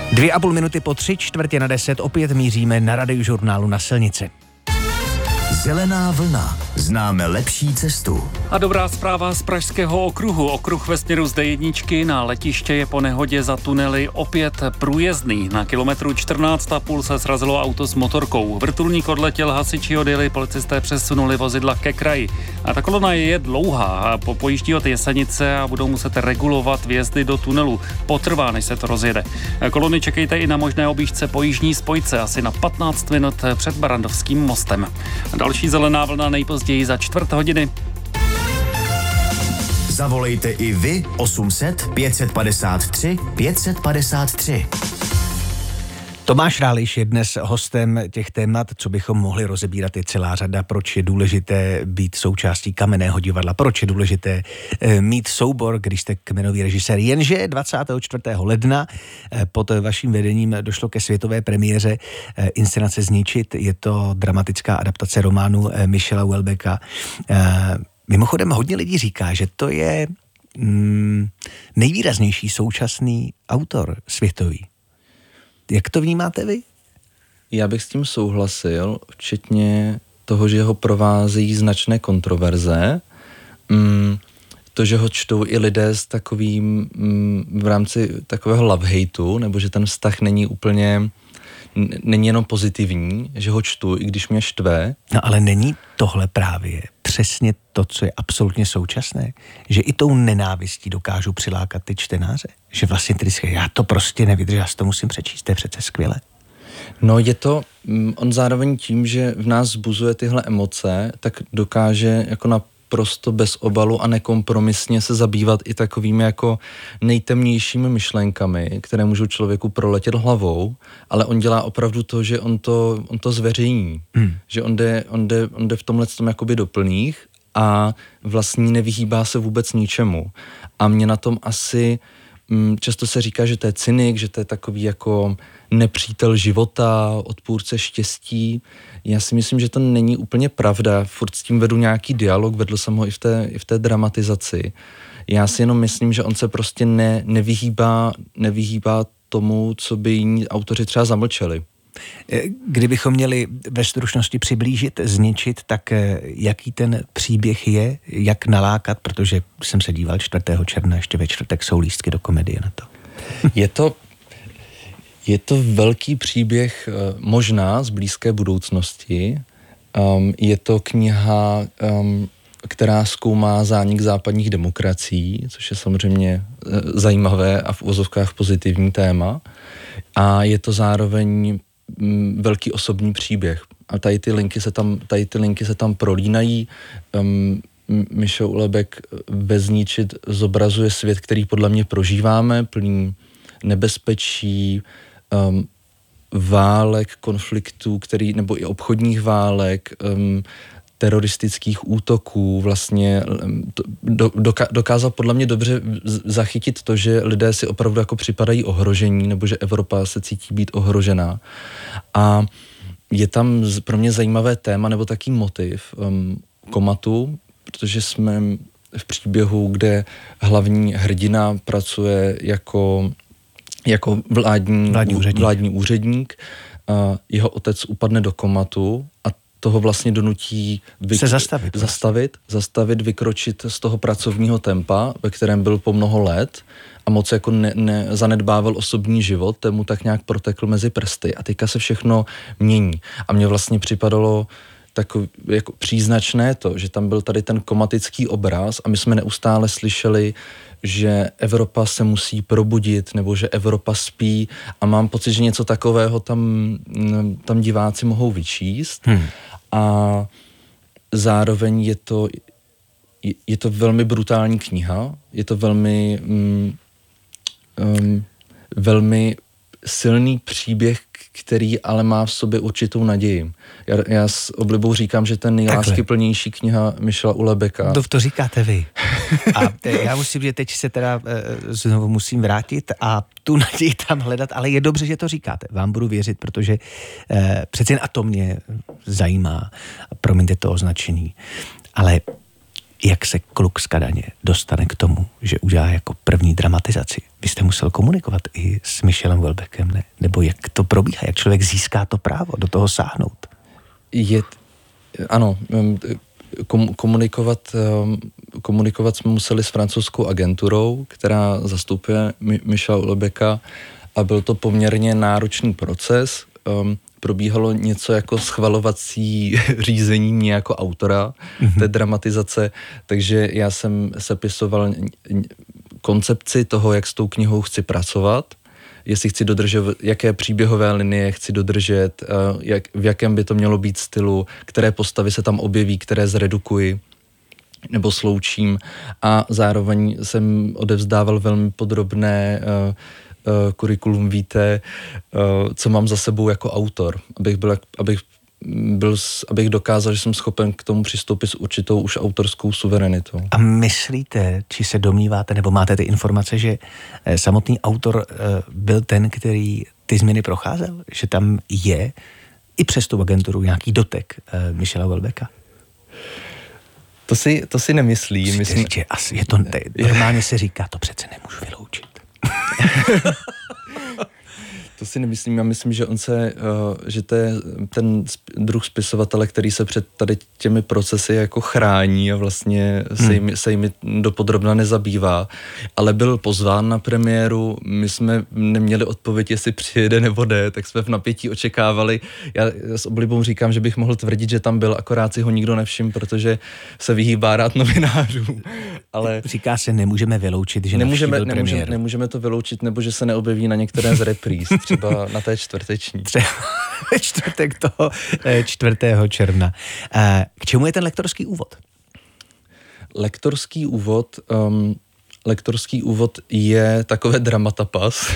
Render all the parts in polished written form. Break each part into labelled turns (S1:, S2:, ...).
S1: 2,5 minuty po 9:45 opět míříme na Radiožurnálu na silnici.
S2: Zelená vlna. Známe lepší cestu.
S3: A dobrá zpráva z Pražského okruhu. Okruh ve směru z D1 na letiště je po nehodě za tunely opět průjezdný. Na kilometru 14,5 se srazilo auto s motorkou. Vrtulník odletěl, hasiči odjeli, policisté přesunuli vozidla ke kraji. A ta kolona je dlouhá a pojíždí od Jesenice a budou muset regulovat vjezdy do tunelu. Potrvá, než se to rozjede. Kolony čekejte i na možné objížďce po jižní spojce, asi na 15 minut před Barrandovským mostem. Další zelená vlna nejpozději za 4 hodiny.
S2: Zavolejte i vy 800 553 553.
S1: Tomáš Ráliš je dnes hostem těch témat, co bychom mohli rozebírat, je celá řada, proč je důležité být součástí Kamenného divadla, proč je důležité mít soubor, když jste kmenový režisér. Jenže 24. ledna pod vaším vedením došlo ke světové premiéře inscenace Zničit. Je to dramatická adaptace románu Michela Houellebecqa. Mimochodem hodně lidí říká, že to je nejvýraznější současný autor světový. Jak to vnímáte vy?
S4: Já bych s tím souhlasil, včetně toho, že ho provázejí značné kontroverze. To, že ho čtou i lidé s takovým, v rámci takového love-hateu, nebo že ten vztah není jenom pozitivní, že ho čtu, i když mě štve.
S1: No ale není tohle právě přesně to, co je absolutně současné? Že i tou nenávistí dokážu přilákat ty čtenáře? Že vlastně ty říkají, já to prostě nevydržím, já si to musím přečíst, to je přece skvělé.
S4: No je to, on zároveň tím, že v nás vzbuzuje tyhle emoce, tak dokáže jako naprosto bez obalu a nekompromisně se zabývat i takovými jako nejtemnějšími myšlenkami, které můžou člověku proletět hlavou, ale on dělá opravdu to, že on to zveřejní. Že on jde v tomhle tom jakoby do plných a vlastně nevyhýbá se vůbec ničemu. A mě na tom asi často se říká, že to je cynik, že to je takový jako nepřítel života, odpůrce štěstí. Já si myslím, že to není úplně pravda. Furt s tím vedu nějaký dialog, vedl jsem ho i v té dramatizaci. Já si jenom myslím, že on se prostě nevyhýbá tomu, co by jiní autoři třeba zamlčeli.
S1: Kdybychom měli ve stručnosti přiblížit, Zničit, tak jaký ten příběh je, jak nalákat, protože jsem se díval 4. června, ještě ve čtvrtek jsou lístky do komedie na to.
S4: Je to velký příběh možná z blízké budoucnosti. Je to kniha, která zkoumá zánik západních demokracií, což je samozřejmě zajímavé a v uvozovkách pozitivní téma. A je to zároveň velký osobní příběh. A tady ty linky se tam prolínají. Michel Houellebecq ve Zničit zobrazuje svět, který podle mě prožíváme, plný nebezpečí, válek, konfliktů, nebo i obchodních válek, teroristických útoků, vlastně dokázal podle mě dobře zachytit to, že lidé si opravdu jako připadají ohrožení, nebo že Evropa se cítí být ohrožená. A je tam pro mě zajímavé téma, nebo taký motiv komatu, protože jsme v příběhu, kde hlavní hrdina pracuje jako vládní úředník. Jeho otec upadne do komatu a toho vlastně donutí zastavit, vykročit z toho pracovního tempa, ve kterém byl po mnoho let a moc jako zanedbával osobní život, ten mu tak nějak protekl mezi prsty a teďka se všechno mění. A mně vlastně připadalo takový jako příznačné to, že tam byl tady ten komatický obraz a my jsme neustále slyšeli, že Evropa se musí probudit, nebo že Evropa spí a mám pocit, že něco takového tam diváci mohou vyčíst. A zároveň je to velmi brutální kniha, je to velmi silný příběh, který ale má v sobě určitou naději. Já s oblibou říkám, že ten nejláskyplnější kniha Michela Houellebecqa.
S1: To říkáte vy. A já musím, že teď se teda znovu musím vrátit a tu naději tam hledat, ale je dobře, že to říkáte. Vám budu věřit, protože přece jen a to mě zajímá. Promiňte to označení. Ale Jak se kluk z Kadaně dostane k tomu, že udělá jako první dramatizaci? Vy jste musel komunikovat i s Michelem Houellebecqem, ne? Nebo jak to probíhá? Jak člověk získá to právo do toho sáhnout?
S4: Ano, komunikovat jsme museli s francouzskou agenturou, která zastupuje Michela Houellebecqa, a byl to poměrně náročný proces. Probíhalo něco jako schvalovací řízení mě jako autora té dramatizace, takže já jsem sepisoval koncepci toho, jak s tou knihou chci pracovat, jestli chci dodržet, jaké příběhové linie chci dodržet, v jakém by to mělo být stylu, které postavy se tam objeví, které zredukuji nebo sloučím, a zároveň jsem odevzdával velmi podrobné kurikulum vitae, co mám za sebou jako autor, abych dokázal, že jsem schopen k tomu přistoupit s určitou už autorskou suverenitou.
S1: A myslíte, či se domníváte, nebo máte ty informace, že samotný autor byl ten, který ty změny procházel? Že tam je i přes tu agenturu nějaký dotek Michela Houellebecqa?
S4: To si nemyslím.
S1: Myslím, že asi je to, normálně se říká, to přece nemůžu vyloučit.
S4: To si nemyslím. Já myslím, že že to je ten druh spisovatele, který se před tady těmi procesy jako chrání a vlastně se jimi dopodrobna nezabývá. Ale byl pozván na premiéru, my jsme neměli odpověď, jestli přijede nebo ne, tak jsme v napětí očekávali. Já s oblibou říkám, že bych mohl tvrdit, že tam byl, akorát si ho nikdo nevšiml, protože se vyhýbá rád novinářů. Ale
S1: říká se, nemůžeme vyloučit, že
S4: nemůžeme to vyloučit, nebo že se neobjeví na některé z repríz. Třeba na té čtvrteční.
S1: Třeba čtvrtek toho 4. června. K čemu je ten lektorský úvod?
S4: Lektorský úvod je takové dramatapas.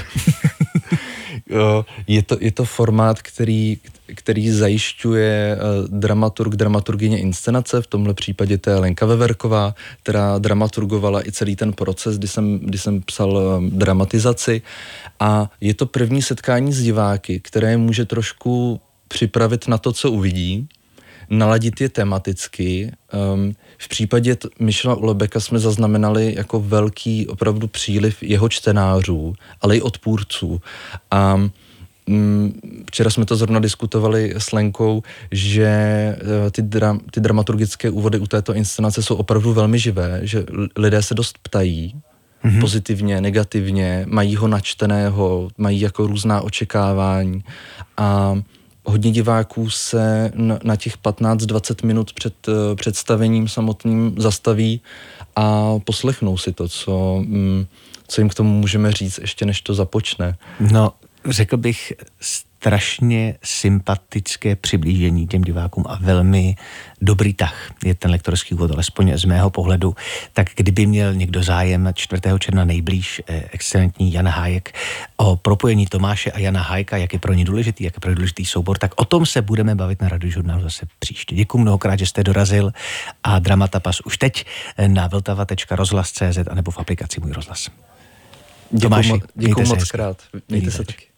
S4: Je to formát, který zajišťuje dramaturgyně inscenace, v tomhle případě to je Lenka Veverková, která dramaturgovala i celý ten proces, kdy jsem psal dramatizaci, a je to první setkání s diváky, které může trošku připravit na to, co uvidí, naladit je tematicky. V případě Michela Houellebecqa jsme zaznamenali jako velký opravdu příliv jeho čtenářů, ale i odpůrců. A včera jsme to zrovna diskutovali s Lenkou, že ty dramaturgické úvody u této inscenace jsou opravdu velmi živé, že lidé se dost ptají, pozitivně, negativně, mají ho načteného, mají jako různá očekávání, a hodně diváků se na těch 15-20 minut před představením samotným zastaví a poslechnou si to, co jim k tomu můžeme říct, ještě než to započne.
S1: No, řekl bych, strašně sympatické přiblížení těm divákům a velmi dobrý tah je ten lektorský úvod, alespoň z mého pohledu. Tak kdyby měl někdo zájem 4. června nejblíž, excelentní Jan Hájek, o propojení Tomáše a Jana Hájka, jak je pro ně důležitý, jak je pro ně důležitý soubor, tak o tom se budeme bavit na Radiožurnálu zase příště. Děkuji mnohokrát, že jste dorazil, a Dramatapas už teď na vltava.rozhlas.cz anebo v aplikaci Můj rozhlas.
S4: Děkuji moc krát. Mějte se taky.